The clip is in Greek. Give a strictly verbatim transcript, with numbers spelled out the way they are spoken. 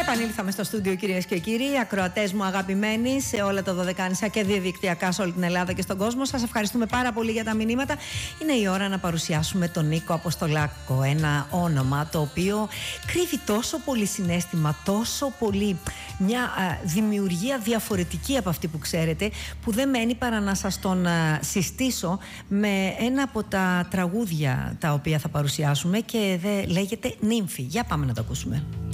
Επανήλθαμε στο στούντιο, κυρίες και κύριοι, ακροατές μου αγαπημένοι σε όλα τα δωδεκάνησα και διαδικτυακά σε όλη την Ελλάδα και στον κόσμο. Σας ευχαριστούμε πάρα πολύ για τα μηνύματα. Είναι η ώρα να παρουσιάσουμε τον Νίκο Αποστολάκο. Ένα όνομα το οποίο κρύβει τόσο πολύ συναίσθημα, τόσο πολύ μια α, δημιουργία διαφορετική από αυτή που ξέρετε, που δεν μένει παρά να σας τον α, συστήσω με ένα από τα τραγούδια τα οποία θα παρουσιάσουμε και δε, λέγεται Νύμφη. Για πάμε να το ακούσουμε.